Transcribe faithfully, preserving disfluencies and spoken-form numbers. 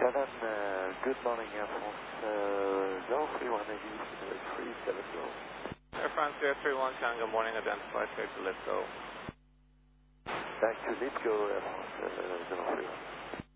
Shannon, uh, good morning, Air France uh, zero three one Navy three seven zero. Air France zero three one, Tango, morning, identified, take the lift, go. Back to LIPGO, Air France uh, zero three one.